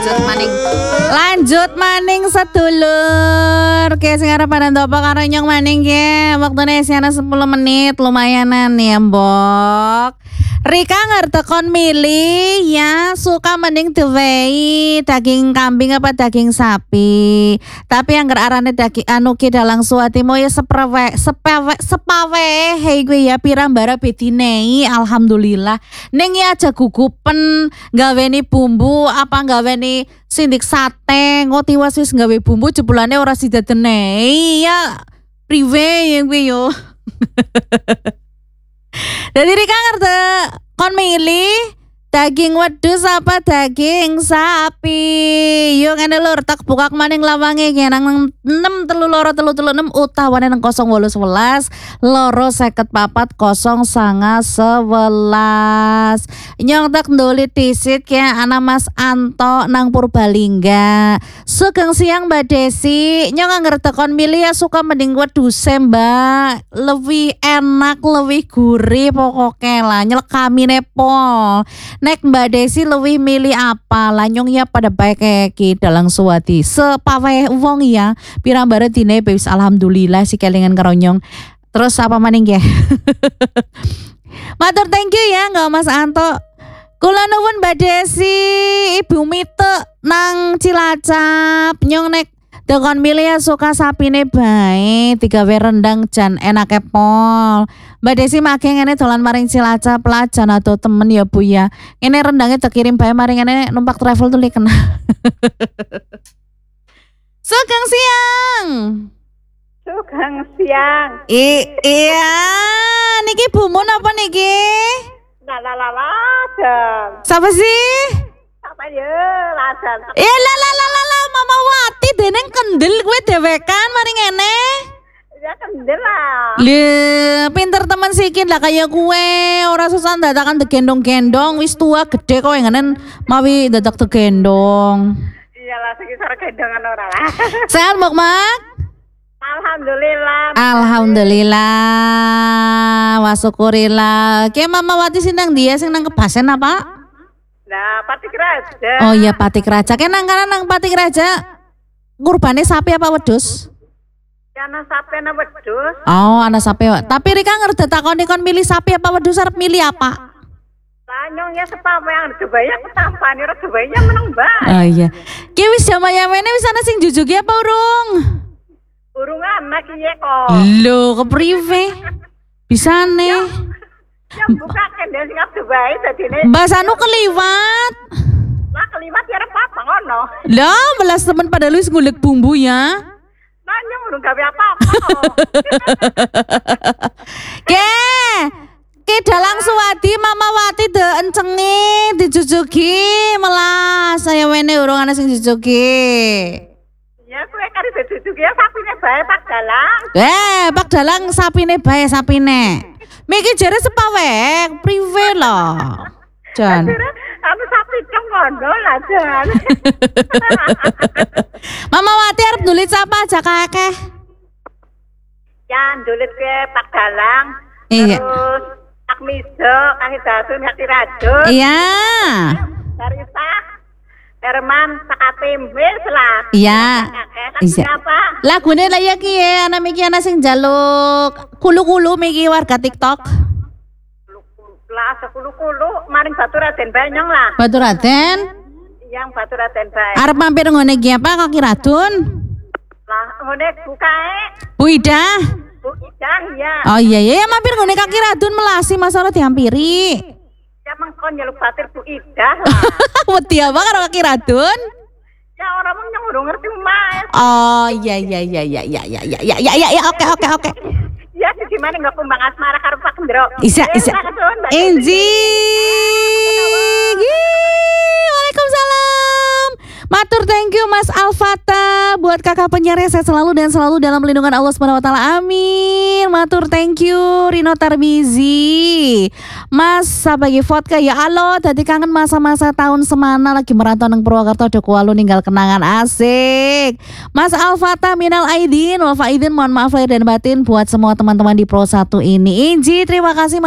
Lanjut maning sedulur. Oke, sing arep ndopo karo nyong maning ge. Waktune isih ana 10 menit, lumayanan ya, Mbok. Rika ngertekon milih ya, suka mending diwehi daging kambing apa daging sapi. Tapi yang arane daging anu ki dalang suwatimo ya sepawe hei gue ya pirambara bedinei alhamdulillah. Ning ya aja gugupen gaweni bumbu apa gaweni sindik sate ngoti wasis gawe bumbu jebulane ora sidadenei ya priwe ya gue yo. Jadi Rika ngerti kon milih daging wedhus apa daging sapi. Yo ngene lur tak buka maning lawange ki nang 63236 utawane nang 0811 254 0911. Nyong tak ndoli disit ki ana Mas Anto nang Purbalingga. Sugeng siang Mbak Desi. Nyong ngerti kon milih ya suka mending wedhuse Mbak. Lebih enak, lebih gurih pokoknya lah nyelekamine pol. Nek Mbak Desi lebih milih apa? Lanyong ya pada baik kayak ki dalang suwati. Sepawe wong ya. Pirambara dine bebis alhamdulillah si kelingan karonyong. Terus apa maning ya? Matur thank you ya nggak Mas Anto. Kula nuwun Mbak Desi, Ibu Mite nang Cilacap. Nyong nek dekon milih ya suka sapine bae, digawe rendang jan enake pol. Mbak Desi making ngene dolan maring Cilacap lah jan ado temen ya Bu ya. Ini rendangnya terkirim bae maring ngene numpak travel tuh kena. Sugeng siang. Sugeng siang. Iya, niki Bu Mun apa niki? Lajan. Siapa sih? Apa ya lajan? La Mama Wati deneng kendel gue dewekan maring ngene. Ya kendel lah. Pinter temen sikin lah kayak gue. Ora susah dadakan degendong-gendong. Wis tua gede kok yang ngenen mawi dadak degendong. Iyalah sekitar gendongan ora lah. Sehat Mbok Mak? Alhamdulillah. Alhamdulillah. Wasyukurillah. Ke Mama Wati sindang dia sing nang Kebasen apa? Nah, Patik Raja. Oh iya Patik Raja. Ke nang kana nang Patik Raja. Kurbane sapi apa wedhus? Ana sapi ana wedhus. Oh, ana sapi. Tapi Rika ngerti takoni kon milih sapi apa wedhus arep milih apa? Lanyong ya sepawe yang kebayang ketampani ora kebayang meneng bae. Oh iya. Ki wis jamayamene wis ana sing jujugi apa urung? Urung anak iya kok. Lho, kepriwe? Bisane. Ya buka kendel sing kebae dadine. Mbak Sanu keliwat. Lah keliwat ya ora apa ngono. Lah, belas temen pada lu ngulek bumbu ya. Lanyong urung gawe apa-apa. Ke dalang suwadi Mama Wati de encengi dijujugi malah saya wene urung ana sing jujugi. Ya kowe kari dijujugi ya sapine bae Pak Dalang. Pak Dalang sapine bae sapine. Miki jere sepawe priwe lho. Jan. Anu sapi kang ngono lah Jan. Mama Wati arep nulis apa aja kakek? Ya nulis ke Pak Dalang. Iya. Terus Pak Mijo, Kang Dasun, Hati Rajun. Iya. Sarita, Herman, Sakatim, wis lah. Iya. Iya. Apa? Lagune lah ya ki ya, ana miki ana sing njaluk kulu-kulu miki warga TikTok. Lah sekulu-kulu maring Batu Raden bae nyong lah. Batu Raden? Yang Batu Raden bae. Arep mampir ngene iki apa Kaki Radun? Lah ngene bukae. Bu Ida. Bu Idang ya. Oh iya ya mampir ngene Kaki Radun melasi masalah dihampiri. Ya mengkon nyeluk batir Bu Ida lah. Wedi apa karo Kaki Radun? Ya orang mung nyong urung ngerti Mas. Oh iya oke. Ya gimana enggak kumbang asmara karo Pak Gendro. Isa. Enji. Waalaikumsalam. Matur thank you Mas Alfata buat kakak penyiar sehat selalu dan selalu dalam lindungan Allah Subhanahu wa taala. Amin. Matur thank you Rino Tarmizi. Mas sabagi vodka ya halo tadi kangen masa-masa tahun semana lagi merantau nang Purwakarta Dokualu ninggal kenangan asik. Mas Alfata minal aidin wal faidin mohon maaf lahir dan batin buat semua teman-teman di Pro 1 ini. Inji terima kasih.